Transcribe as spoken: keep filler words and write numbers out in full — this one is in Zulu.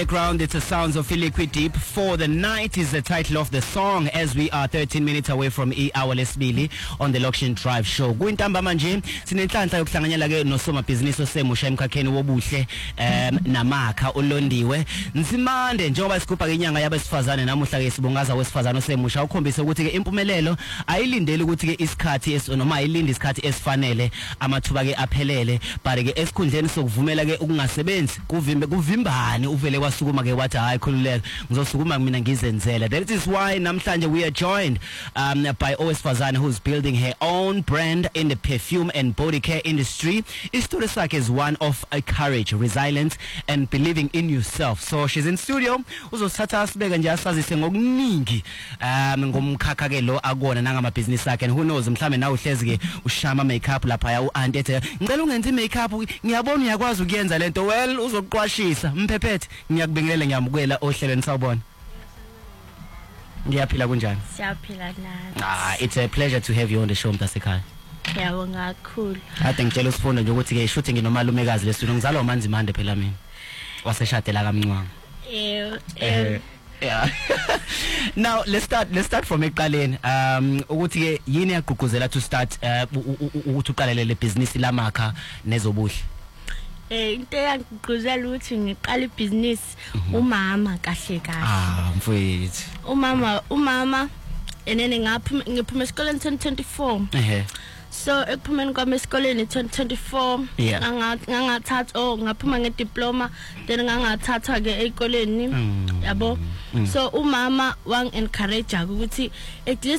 Background, it's the sounds of Liquid Deep. For the Night is the title of the song, as we are thirteen minutes away from E hour lesibili on the Loction Drive show. Kuintamba manje sinenhlanhla yokuhlanganyela ke nosoma business osemusha emkhakheni wobuhle em namakha olondiwe. Nsimande njengoba sigubha ke inyanga yabesifazane namuhla ke sibongaza wesifazane osemusha ukhombise ukuthi ke impumelelo ayilindele ukuthi ke isikhathi es noma ayilinde isikhathi esifanele amathuba ke aphelele, but ke esikhundleni sokuvumela ke ukungasebenzi kuvimbe kuvimbani uvele wasukuma ke wathi hayi khululeka ngizosukuma mina ngizenzela. That is why namhlanje we are joined um, by owesifazane who's building her own brand in the perfume and body care industry. Istory sakhe is one of a courage, resilience and believing in yourself. So she's in studio uzosithatha asibeke nje asazise ngokuningi um ngomkhakha ke lo akona nangama business akhe, and who knows mhlambe nawe uhlezi ke ushama makeup lapha ya uanti ethe ngicela ungenze makeup ngiyabona uyakwazi ukuyenza lento, well uzokuqwashisa mphephethe ngiyakubingelela ngiyamukela ohlelweni sawubona. Ngiyaphila kunjani? Siyaphila nathi. Ah, it's a pleasure to have you on the show Mtasekhaya. Ngiyabonga kakhulu. Ade ngitshela usifunda nje ukuthi ke shooting nginomalumekazi lesizwe ngizalwa uManzi Mande phela mina. Waseshadela kaMncwanga. Eh eh yeah. Now let's start let's start from eqaleni. Um ukuthi ke yini yagqugquzela to start ukuthi uqalele le business lamakha nezobuhle? Eh into eyangigquzela ukuthi ngiqala ibusiness umama kahle kahle. Ah mfowethu. Umama umama enene ngaphuma ngiphuma esikoleni twenty twenty-four. Ehe. So ekuphumeni kwami esikoleni twenty twenty-four ngangathatha oh ngaphuma ngediploma then ngangathatha ke ezikoleni yabo. So umama wang encourage ukuthi at least